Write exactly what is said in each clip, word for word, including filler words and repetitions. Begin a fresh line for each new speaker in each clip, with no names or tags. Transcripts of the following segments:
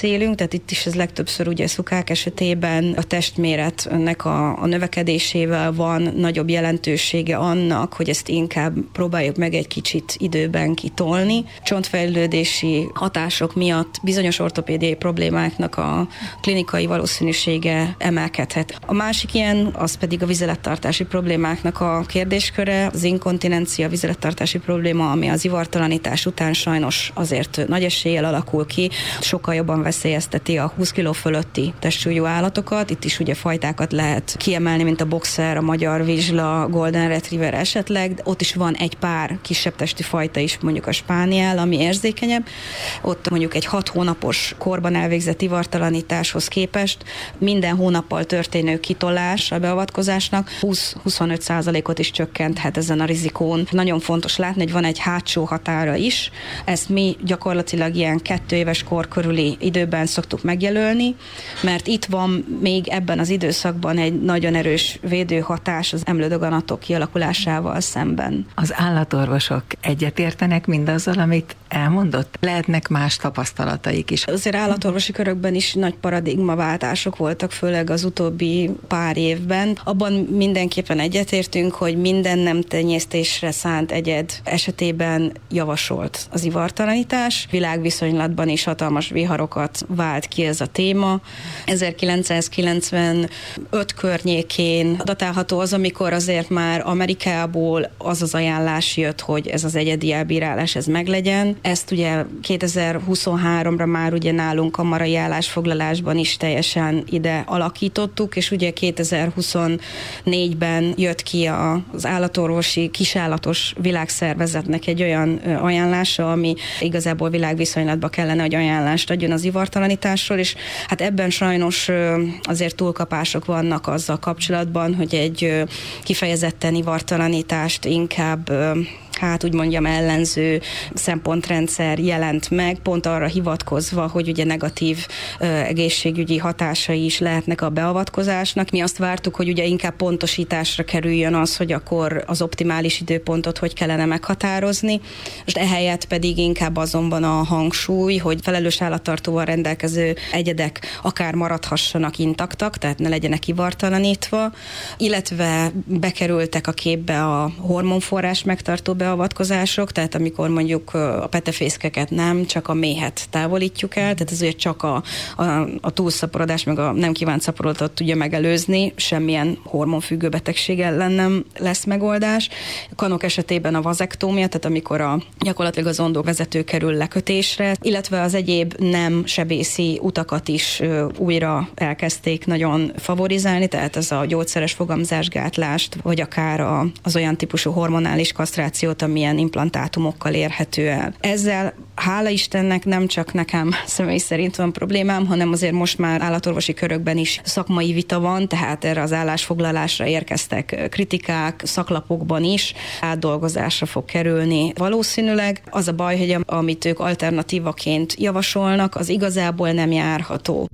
beszélünk, tehát itt is ez legtöbbször ugye szukák esetében a testméretnek a, a növekedésével van nagyobb jelentősége annak, hogy ezt inkább próbáljuk meg egy kicsit időben kitolni. Csontfejlődési hatások miatt bizonyos ortopédiai problémáknak a klinikai valószínűsége emelkedhet. A másik ilyen, az pedig a vizelettartási problémáknak a kérdésköre, az inkontinencia, vizelettartási probléma, ami az ivartalanítás után sajnos azért nagy eséllyel alakul ki, sokkal jobban veszélyezteti a húsz kiló fölötti testsúlyú állatokat. Itt is ugye fajtákat lehet kiemelni, mint a boxer, a magyar vizsla, golden retriever esetleg. Ott is van egy pár kisebb testi fajta is, mondjuk a spániel, ami érzékenyebb. Ott mondjuk egy hat hónapos korban elvégzett ivartalanításhoz képest minden hónappal történő kitolás a beavatkozásnak húsz-huszonöt százalékot is csökkenthet ezen a rizikón. Nagyon fontos látni, hogy van egy hátsó határa is. Ezt mi gyakorlatilag ilyen kettő éves kor körüli időben szoktuk megjelölni, mert itt van még ebben az időszakban egy nagyon erős védőhatás az emlődaganatok kialakulásával szemben.
Az állatorvosok egyetértenek mindazzal, amit elmondott? Lehetnek más tapasztalataik is?
Azért állatorvosi körökben is nagy paradigmaváltások voltak, főleg az utóbbi pár évben. Abban mindenképpen egyetértünk, hogy minden nem tenyésztésre szánt egyed esetében javasolt az ivartalanítás. Világviszonylatban is hatalmas viharokat vált ki ez a téma. ezerkilencszázkilencvenöt környékén datálható az, amikor azért már Amerikából az az ajánlás jött, hogy ez az egyedi elbírálás ez meglegyen. Ezt ugye kétezer-huszonháromra már ugye nálunk a marai állásfoglalásban is teljesen ide alakítottuk, és ugye kétezer-huszonnégyben jött ki az állatorvosi kisállatos világszervezetnek egy olyan ajánlása, ami igazából világviszonylatban kellene, hogy ajánlást adjon az ivartalanításról, és hát ebben sajnos azért túlkapások vannak azzal kapcsolatban, hogy egy kifejezetten ivartalanítást inkább hát úgy mondjam ellenző szempontrendszer jelent meg, pont arra hivatkozva, hogy ugye negatív ö, egészségügyi hatásai is lehetnek a beavatkozásnak. Mi azt vártuk, hogy ugye inkább pontosításra kerüljön az, hogy akkor az optimális időpontot hogy kellene meghatározni. Most ehelyett pedig inkább azonban a hangsúly, hogy felelős állattartóval rendelkező egyedek akár maradhassanak intaktak, tehát ne legyenek ivartalanítva, illetve bekerültek a képbe a hormonforrás megtartó beavatkozások, tehát amikor mondjuk a petefészkeket nem, csak a méhet távolítjuk el, tehát ez ugye csak a, a, a túlszaporodás, meg a nem kívánt szaporodatot tudja megelőzni, semmilyen hormonfüggő betegség ellen nem lesz megoldás. A kanok esetében a vazektómia, tehát amikor a, gyakorlatilag az ondóvezető kerül lekötésre, illetve az egyéb nem sebészi utakat is ö, újra elkezdték nagyon favorizálni, tehát ez a gyógyszeres fogamzásgátlást, vagy akár a, az olyan típusú hormonális kasztrációt, amilyen implantátumokkal érhető el. Ezzel hála Istennek nem csak nekem személy szerint van problémám, hanem azért most már állatorvosi körökben is szakmai vita van, tehát erre az állásfoglalásra érkeztek kritikák, szaklapokban is átdolgozásra fog kerülni. Valószínűleg az a baj, hogy amit ők alternatívaként javasolnak, az igazából nem járható.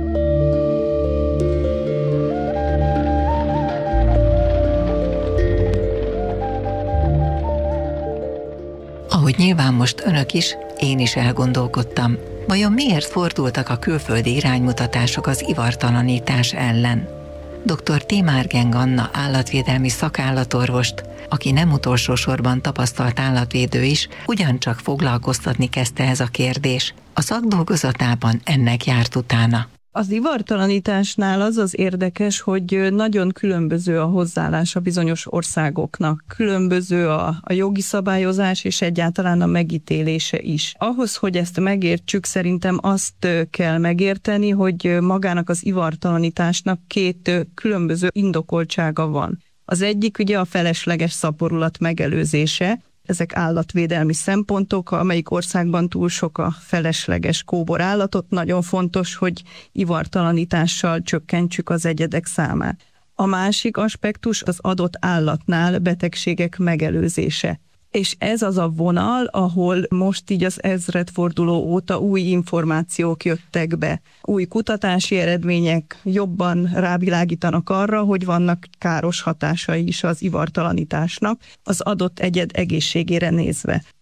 Ahogy nyilván most önök is, én is elgondolkodtam, vajon miért fordultak a külföldi iránymutatások az ivartalanítás ellen? doktor Timárgeng Anna állatvédelmi szakállatorvost, aki nem utolsó sorban tapasztalt állatvédő is, ugyancsak foglalkoztatni kezdte ez a kérdés. A szakdolgozatában ennek járt utána.
Az ivartalanításnál az az érdekes, hogy nagyon különböző a hozzáállás a bizonyos országoknak. Különböző a, a jogi szabályozás és egyáltalán a megítélése is. Ahhoz, hogy ezt megértsük, szerintem azt kell megérteni, hogy magának az ivartalanításnak két különböző indokoltsága van. Az egyik ugye a felesleges szaporulat megelőzése. Ezek állatvédelmi szempontok, amelyik országban túl sok a felesleges kóborállatot, nagyon fontos, hogy ivartalanítással csökkentsük az egyedek számát. A másik aspektus az adott állatnál betegségek megelőzése. És ez az a vonal, ahol most így az ezredforduló óta új információk jöttek be. Új kutatási eredmények jobban rávilágítanak arra, hogy vannak káros hatásai is az ivartalanításnak az adott egyed egészségére nézve.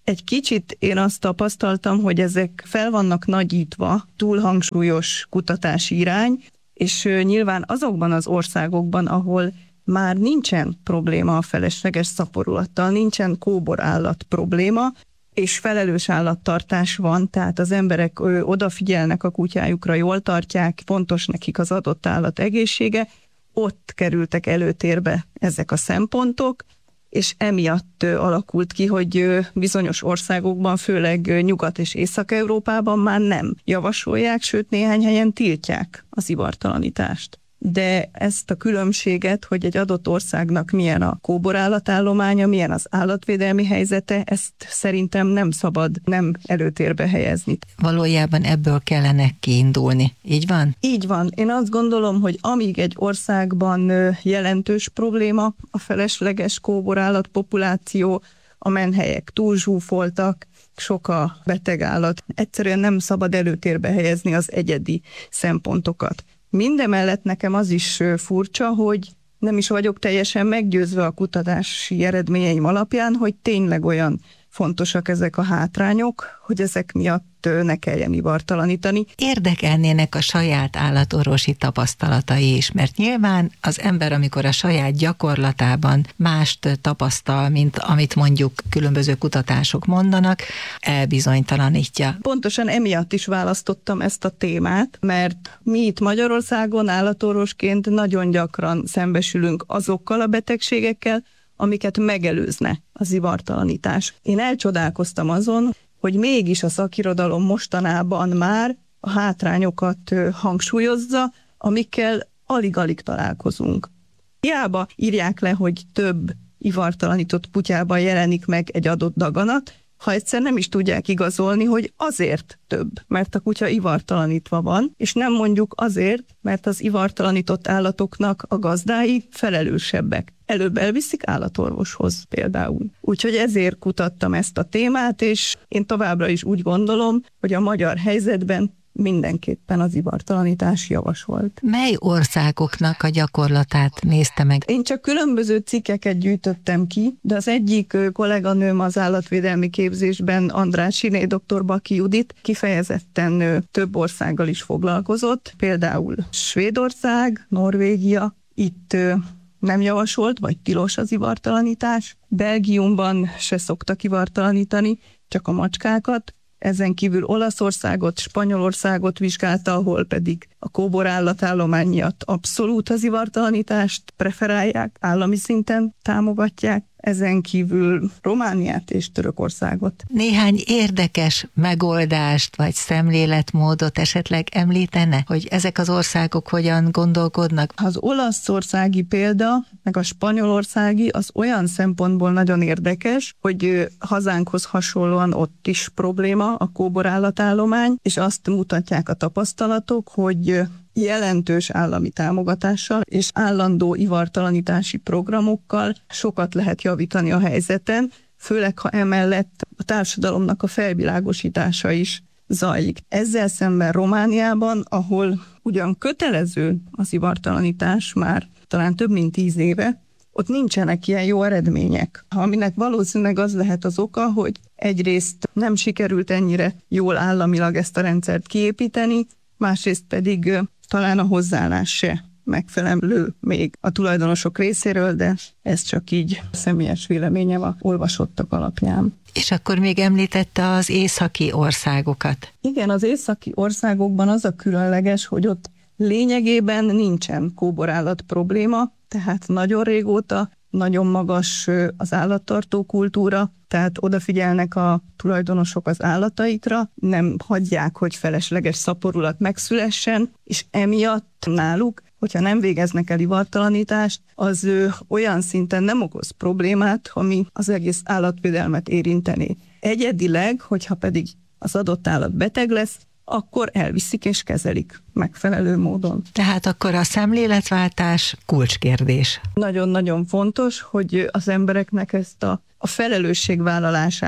Egy kicsit én azt tapasztaltam, hogy ezek fel vannak nagyítva, túl hangsúlyos kutatási irány, és nyilván azokban az országokban, ahol már nincsen probléma a felesleges szaporulattal, nincsen kóborállat probléma, és felelős állattartás van, tehát az emberek odafigyelnek a kutyájukra, jól tartják, fontos nekik az adott állat egészsége, ott kerültek előtérbe ezek a szempontok, és emiatt alakult ki, hogy bizonyos országokban, főleg Nyugat- és Észak-Európában már nem javasolják, sőt néhány helyen tiltják az ivartalanítást. De ezt a különbséget, hogy egy adott országnak milyen a kóborállatállománya, milyen az állatvédelmi helyzete, ezt szerintem nem szabad nem előtérbe helyezni.
Valójában ebből kellene kiindulni, így van?
Így van. Én azt gondolom, hogy amíg egy országban jelentős probléma a felesleges kóborállat populáció, a menhelyek túlzsúfoltak, sok a beteg állat, egyszerűen nem szabad előtérbe helyezni az egyedi szempontokat. Mindemellett nekem az is furcsa, hogy nem is vagyok teljesen meggyőzve a kutatási eredményeim alapján, hogy tényleg olyan fontosak ezek a hátrányok, hogy ezek miatt ne kelljen ivartalanítani.
Érdekelnének a saját állatorvosi tapasztalatai is, mert nyilván az ember, amikor a saját gyakorlatában mást tapasztal, mint amit mondjuk különböző kutatások mondanak, elbizonytalanítja.
Pontosan emiatt is választottam ezt a témát, mert mi itt Magyarországon állatorvosként nagyon gyakran szembesülünk azokkal a betegségekkel, amiket megelőzne az ivartalanítás. Én elcsodálkoztam azon, hogy mégis a szakirodalom mostanában már a hátrányokat hangsúlyozza, amikkel alig-alig találkozunk. Hiába írják le, hogy több ivartalanított kutyában jelenik meg egy adott daganat, ha egyszer nem is tudják igazolni, hogy azért több, mert a kutya ivartalanítva van, és nem mondjuk azért, mert az ivartalanított állatoknak a gazdái felelősebbek. Előbb elviszik állatorvoshoz például. Úgyhogy ezért kutattam ezt a témát, és én továbbra is úgy gondolom, hogy a magyar helyzetben mindenképpen az ivartalanítás javasolt.
Mely országoknak a gyakorlatát nézte meg?
Én csak különböző cikkeket gyűjtöttem ki, de az egyik kolléganőm az állatvédelmi képzésben, Andrássy dr. Baki Judit, kifejezetten több országgal is foglalkozott, például Svédország, Norvégia, itt nem javasolt, vagy tilos az ivartalanítás. Belgiumban se szoktak ivartalanítani, csak a macskákat. Ezen kívül Olaszországot, Spanyolországot vizsgálta, ahol pedig a kóborállatállomány miatt abszolút az ivartalanítást preferálják, állami szinten támogatják. Ezen kívül Romániát és Törökországot.
Néhány érdekes megoldást vagy szemléletmódot esetleg említene, hogy ezek az országok hogyan gondolkodnak?
Az olaszországi példa, meg a spanyolországi az olyan szempontból nagyon érdekes, hogy hazánkhoz hasonlóan ott is probléma a kóborállatállomány, és azt mutatják a tapasztalatok, hogy jelentős állami támogatással és állandó ivartalanítási programokkal sokat lehet javítani a helyzeten, főleg ha emellett a társadalomnak a felvilágosítása is zajlik. Ezzel szemben Romániában, ahol ugyan kötelező az ivartalanítás már talán több mint tíz éve, ott nincsenek ilyen jó eredmények, aminek valószínűleg az lehet az oka, hogy egyrészt nem sikerült ennyire jól államilag ezt a rendszert kiépíteni, másrészt pedig talán a hozzáállás se megfelelő még a tulajdonosok részéről, de ez csak így személyes véleményem a olvasottak alapján.
És akkor még említette az északi országokat.
Igen, az északi országokban az a különleges, hogy ott lényegében nincsen kóborállat probléma, tehát nagyon régóta nagyon magas az állattartó kultúra, tehát odafigyelnek a tulajdonosok az állataikra, nem hagyják, hogy felesleges szaporulat megszülessen, és emiatt náluk, hogyha nem végeznek el ivartalanítást, az ő olyan szinten nem okoz problémát, ami az egész állatvédelmet érinteni. Egyedileg, hogyha pedig az adott állat beteg lesz, akkor elviszik és kezelik megfelelő módon.
Tehát akkor a szemléletváltás kulcskérdés.
Nagyon-nagyon fontos, hogy az embereknek ezt a, a felelősségvállalását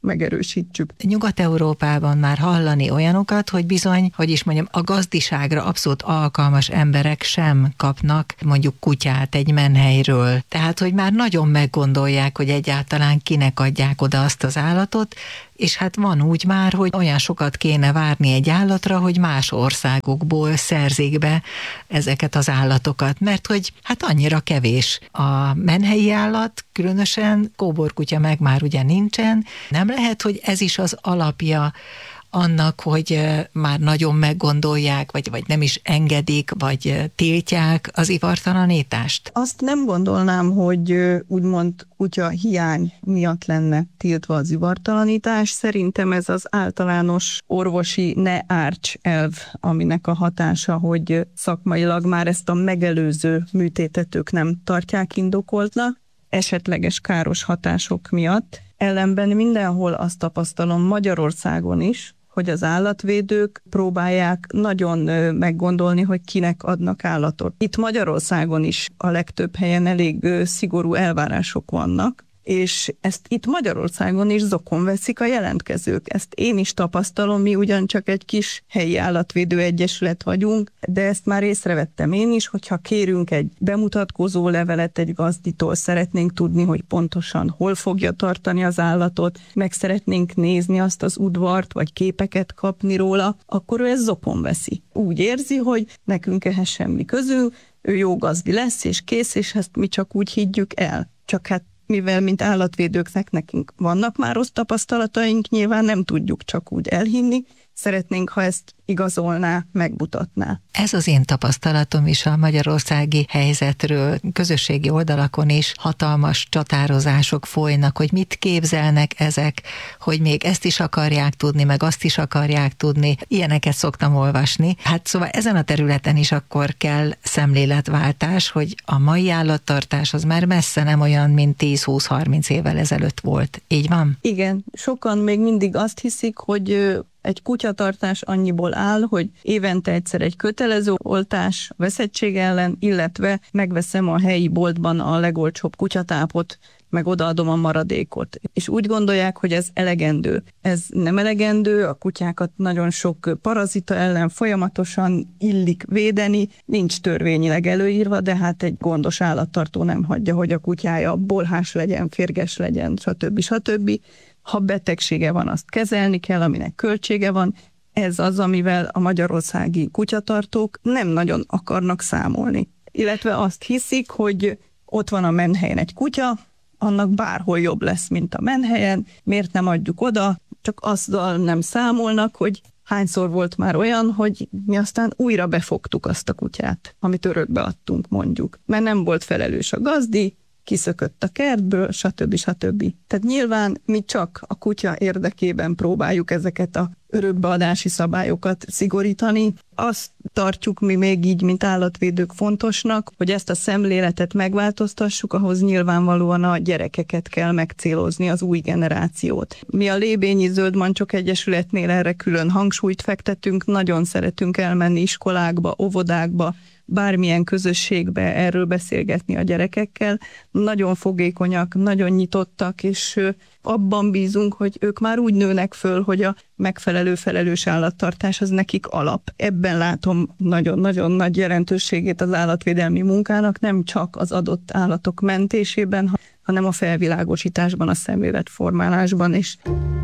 megerősítsük.
Nyugat-Európában már hallani olyanokat, hogy bizony, hogy is mondjam, a gazdiságra abszolút alkalmas emberek sem kapnak mondjuk kutyát egy menhelyről. Tehát, hogy már nagyon meggondolják, hogy egyáltalán kinek adják oda azt az állatot, és hát van úgy már, hogy olyan sokat kéne várni egy állatra, hogy más országokból szerzik be ezeket az állatokat, mert hogy hát annyira kevés a menhelyi állat, különösen kóborkutya meg már ugye nincsen. Nem lehet, hogy ez is az alapja annak, hogy már nagyon meggondolják, vagy, vagy nem is engedik, vagy tiltják az ivartalanítást?
Azt nem gondolnám, hogy úgymond kutya hiány miatt lenne tiltva az ivartalanítás. Szerintem ez az általános orvosi ne árts elv, aminek a hatása, hogy szakmailag már ezt a megelőző műtétet ők nem tartják indokoltnak, esetleges káros hatások miatt. Ellenben mindenhol azt tapasztalom, Magyarországon is, hogy az állatvédők próbálják nagyon meggondolni, hogy kinek adnak állatot. Itt Magyarországon is a legtöbb helyen elég szigorú elvárások vannak, és ezt itt Magyarországon is zokon veszik a jelentkezők. Ezt én is tapasztalom, mi ugyancsak egy kis helyi állatvédő egyesület vagyunk, de ezt már észrevettem én is, hogyha kérünk egy bemutatkozó levelet egy gazditól, szeretnénk tudni, hogy pontosan hol fogja tartani az állatot, meg szeretnénk nézni azt az udvart, vagy képeket kapni róla, akkor ő ezt zokon veszi. Úgy érzi, hogy nekünk ehhez semmi közünk, ő jó gazdi lesz, és kész, és ezt mi csak úgy higgyük el. Csak hát mivel mint állatvédőknek nekünk vannak már rossz tapasztalataink, nyilván nem tudjuk csak úgy elhinni, szeretnénk, ha ezt igazolná, megmutatná.
Ez az én tapasztalatom is a magyarországi helyzetről. Közösségi oldalakon is hatalmas csatározások folynak, hogy mit képzelnek ezek, hogy még ezt is akarják tudni, meg azt is akarják tudni. Ilyeneket szoktam olvasni. Hát szóval ezen a területen is akkor kell szemléletváltás, hogy a mai állattartás az már messze nem olyan, mint tíz-húsz-harminc évvel ezelőtt volt. Így van?
Igen. Sokan még mindig azt hiszik, hogy egy kutyatartás annyiból áll, hogy évente egyszer egy kötelező oltás veszettség ellen, illetve megveszem a helyi boltban a legolcsóbb kutyatápot, meg odaadom a maradékot. És úgy gondolják, hogy ez elegendő. Ez nem elegendő, a kutyákat nagyon sok parazita ellen folyamatosan illik védeni, nincs törvényileg előírva, de hát egy gondos állattartó nem hagyja, hogy a kutyája bolhás legyen, férges legyen, stb. stb. Ha betegsége van, azt kezelni kell, aminek költsége van. Ez az, amivel a magyarországi kutyatartók nem nagyon akarnak számolni. Illetve azt hiszik, hogy ott van a menhelyen egy kutya, annak bárhol jobb lesz, mint a menhelyen, miért nem adjuk oda, csak azzal nem számolnak, hogy hányszor volt már olyan, hogy mi aztán újra befogtuk azt a kutyát, amit örökbe adtunk, mondjuk. Mert nem volt felelős a gazdi, kiszökött a kertből, stb. stb. Tehát nyilván mi csak a kutya érdekében próbáljuk ezeket a örökbeadási szabályokat szigorítani. Azt tartjuk mi még így, mint állatvédők fontosnak, hogy ezt a szemléletet megváltoztassuk, ahhoz nyilvánvalóan a gyerekeket kell megcélozni, az új generációt. Mi a Lébényi Zöld Mancsok Egyesületnél erre külön hangsúlyt fektetünk, nagyon szeretünk elmenni iskolákba, óvodákba, bármilyen közösségbe erről beszélgetni a gyerekekkel. Nagyon fogékonyak, nagyon nyitottak, és abban bízunk, hogy ők már úgy nőnek föl, hogy a megfelelő felelős állattartás az nekik alap. Ebben látom nagyon-nagyon nagy jelentőségét az állatvédelmi munkának, nem csak az adott állatok mentésében, hanem a felvilágosításban, a szemléletformálásban is.